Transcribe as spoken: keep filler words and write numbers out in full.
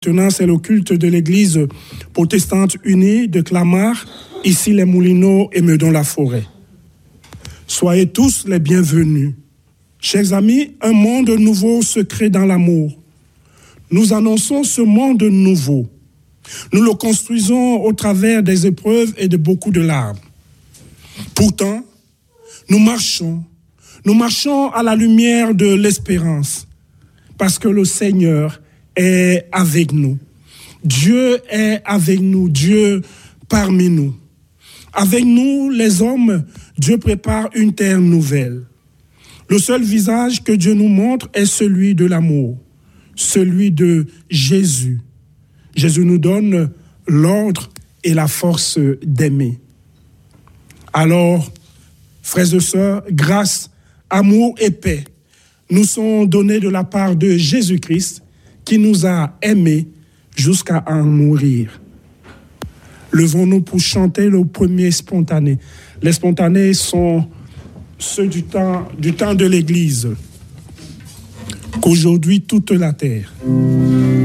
Maintenant, c'est le culte de l'église protestante unie de Clamart, ici les Moulineaux et Meudon-la-Forêt. Soyez tous les bienvenus. Chers amis, un monde nouveau se crée dans l'amour. Nous annonçons ce monde nouveau. Nous le construisons au travers des épreuves et de beaucoup de larmes. Pourtant, nous marchons, nous marchons à la lumière de l'espérance, parce que le Seigneur est avec nous. Dieu est avec nous, Dieu parmi nous. Avec nous, les hommes, Dieu prépare une terre nouvelle. Le seul visage que Dieu nous montre est celui de l'amour, celui de Jésus. Jésus nous donne l'ordre et la force d'aimer. Alors, frères et sœurs, grâce, amour et paix nous sont donnés de la part de Jésus-Christ qui nous a aimés jusqu'à en mourir. Levons-nous pour chanter le premier spontané. Les spontanés sont ceux du temps, du temps de l'Église, qu'aujourd'hui toute la terre